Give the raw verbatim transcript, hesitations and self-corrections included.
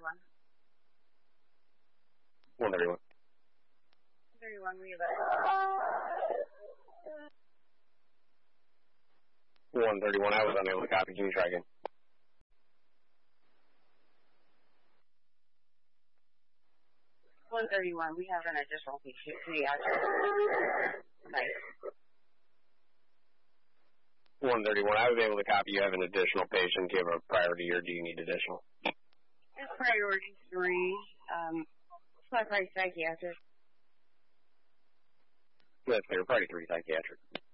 thirty-one. one thirty-one. thirty-one, we have a... one thirty-one, I was unable to copy. Can you try again? one thirty-one, we have an additional patient pediatric. Nice. one thirty-one, I was able to copy. You have an additional patient. Do you have a priority or do you need additional? It's priority three, um, plus psychiatric. That's clear, priority three psychiatric.